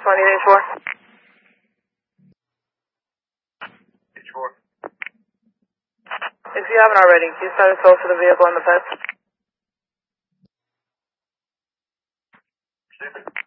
H4. H4. If you haven't already, can you start a tow for the vehicle and the pets? Receiving.